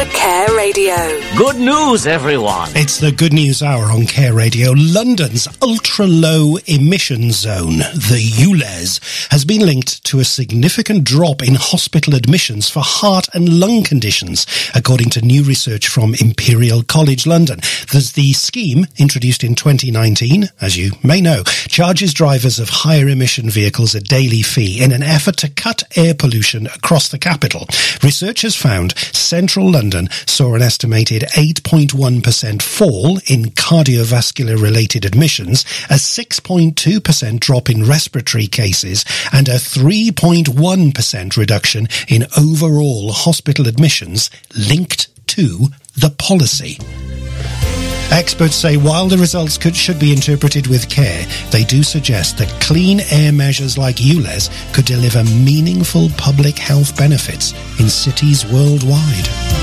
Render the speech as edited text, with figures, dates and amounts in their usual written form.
to Care Radio. Good news, everyone. It's the Good News Hour on Care Radio. London's ultra-low emission zone, the ULEZ, has been linked to a significant drop in hospital admissions for heart and lung conditions, according to new research from Imperial College London. The scheme, introduced in 2019, as you may know, charges drivers of higher emission vehicles a daily fee in an effort to cut air pollution across the capital. Researchers found central London saw an estimated 8.1% fall in cardiovascular-related admissions, a 6.2% drop in respiratory cases, and a 3.1% reduction in overall hospital admissions linked to the policy. Experts say while the results should be interpreted with care, they do suggest that clean air measures like ULEZ could deliver meaningful public health benefits in cities worldwide.